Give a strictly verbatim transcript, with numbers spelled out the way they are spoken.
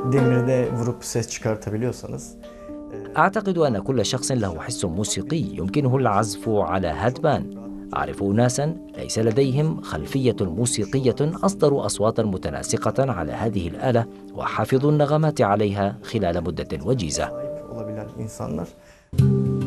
demirde vurup ses çıkartabiliyorsanız. أعتقد أن كل شخص له حس موسيقي يمكنه العزف على هاتبان. أعرف أناسا ليس لديهم خلفية موسيقية أصدروا أصواتا متناسقة على هذه الآلة وحفظوا النغمات عليها خلال مدة وجيزة. Olabilen insanlar.